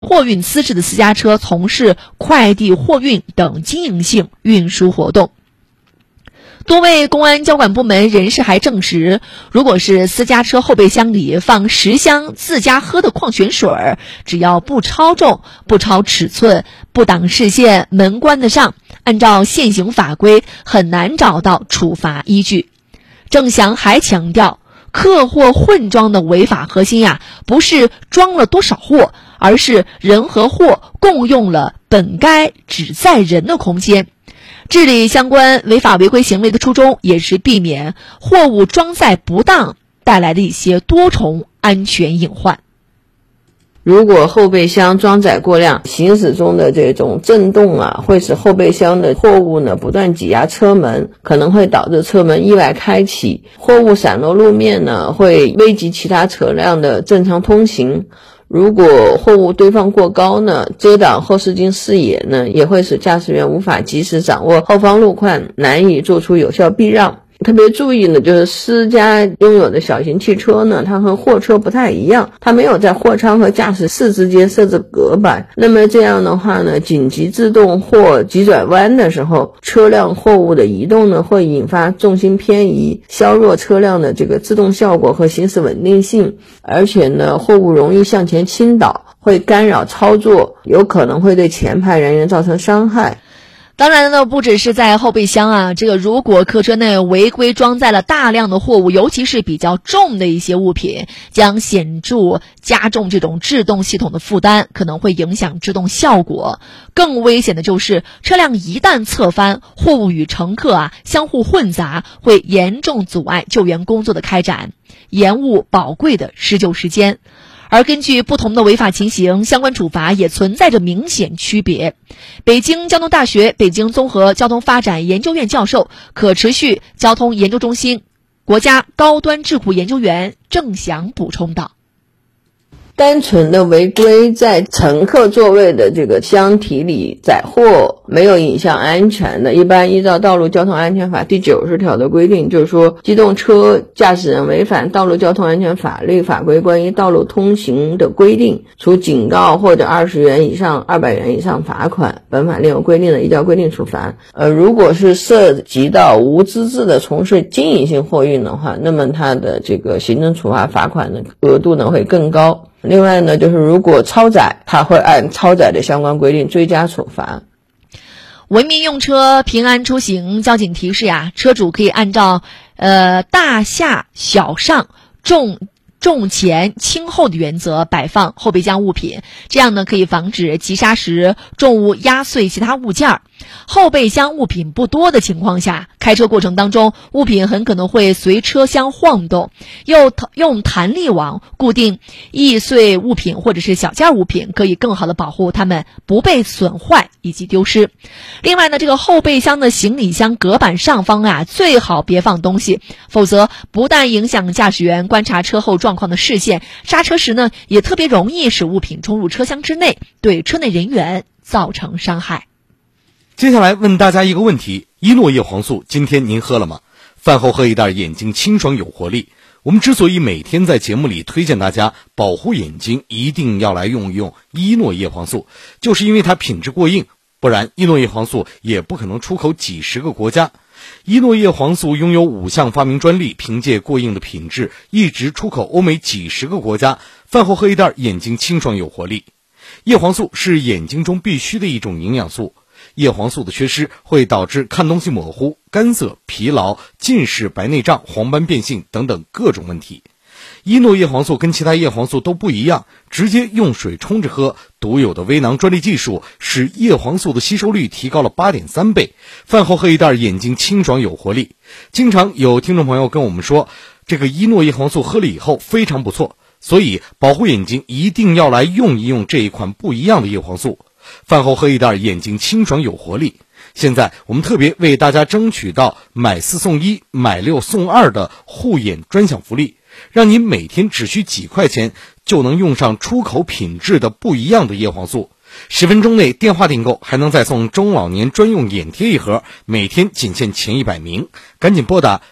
货运资质的私家车从事快递货运等经营性运输活动。多位公安交管部门人士还证实，如果是私家车后备箱里放10箱自家喝的矿泉水，只要不超重、不超尺寸、不挡视线、门关得上，按照现行法规很难找到处罚依据。郑翔还强调，客货混装的违法核心不是装了多少货，而是人和货共用了本该只载人的空间。治理相关违法违规行为的初衷，也是避免货物装载不当带来的一些多重安全隐患。 如果后备箱装载过量，行驶中的这种震动会使后备箱的货物不断挤压车门，可能会导致车门意外开启，货物散落路面会危及其他车辆的正常通行。如果货物堆放过高遮挡后视镜视野也会使驾驶员无法及时掌握后方路况，难以做出有效避让。特别注意就是私家拥有的小型汽车它和货车不太一样，它没有在货舱和驾驶室之间设置隔板。那么这样的话紧急制动或急转弯的时候，车辆货物的移动会引发重心偏移，削弱车辆的这个制动效果和行驶稳定性，而且货物容易向前倾倒，会干扰操作，有可能会对前排人员造成伤害。 当然呢，不只是在后备箱如果客车内违规装载了大量的货物，尤其是比较重的一些物品，将显著加重这种制动系统的负担，可能会影响制动效果。更危险的就是车辆一旦侧翻，货物与乘客相互混杂，会严重阻碍救援工作的开展，延误宝贵的施救时间。而根据不同的违法情形，相关处罚也存在着明显区别。北京交通大学北京综合交通发展研究院教授、可持续交通研究中心国家高端智库研究员郑翔补充道， 单纯的违规在乘客座位的这个箱体里载货没有影响安全的，一般依照道路交通安全法第90条的规定，就是说机动车驾驶人违反道路交通安全法律法规关于道路通行的规定，除警告或者20元以上200元以上罚款，本法另有规定的依照规定处罚。如果是涉及到无资质的从事经营性货运的话，那么它的这个行政处罚罚款的额度会更高。另外就是如果超载，它会按超载的相关规定追加处罚。 文明用车，平安出行，交警提示车主可以按照大下小上、重前轻后的原则摆放后备箱物品，这样可以防止急刹时重物压碎其他物件。后备箱物品不多的情况下，开车过程当中物品很可能会随车厢晃动，用弹力网固定易碎物品或者是小件物品，可以更好的保护它们不被损坏以及丢失。另外这个后备箱的行李箱隔板上方最好别放东西，否则不但影响驾驶员观察车后状况的视线，刹车时也特别容易使物品冲入车厢之内，对车内人员造成伤害。 接下来问大家一个问题，依诺叶黄素今天您喝了吗？饭后喝一袋，眼睛清爽有活力。我们之所以每天在节目里推荐大家保护眼睛一定要来用一用依诺叶黄素，就是因为它品质过硬，不然依诺叶黄素也不可能出口几十个国家。依诺叶黄素拥有5项发明专利，凭借过硬的品质一直出口欧美几十个国家。饭后喝一袋，眼睛清爽有活力。叶黄素是眼睛中必须的一种营养素，叶黄素的缺失会导致看东西模糊、干涩、疲劳、近视、白内障、黄斑变性等等各种问题。依诺叶黄素跟其他叶黄素都不一样，直接用水冲着喝，独有的微囊专利技术使叶黄素的吸收率提高了 8.3 倍。饭后喝一袋，眼睛清爽有活力。经常有听众朋友跟我们说，这个依诺叶黄素喝了以后非常不错，所以保护眼睛一定要来用一用这一款不一样的叶黄素。饭后喝一袋，眼睛清爽有活力。现在我们特别为大家争取到买4送1、买6送2的护眼专享福利，让您每天只需几块钱就能用上出口品质的不一样的叶黄素。10分钟内电话订购还能再送中老年专用眼贴一盒，每天仅限前100名，赶紧拨打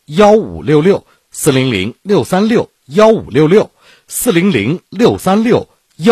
400-636-1566 400-636-1566 400-636